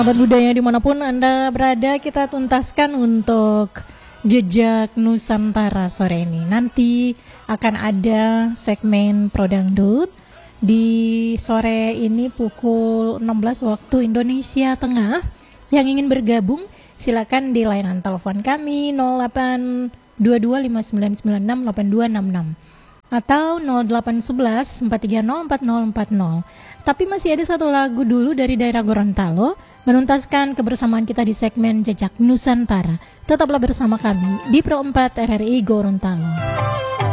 Sahabat budaya dimanapun Anda berada, kita tuntaskan untuk Jejak Nusantara sore ini. Nanti akan ada segmen Prodangdut di sore ini pukul 16 waktu Indonesia Tengah. Yang ingin bergabung silakan di layanan telepon kami 082259968266 atau 0811 430 4040. Tapi masih ada satu lagu dulu dari daerah Gorontalo menuntaskan kebersamaan kita di segmen Jejak Nusantara. Tetaplah bersama kami di Pro 4 RRI Gorontalo.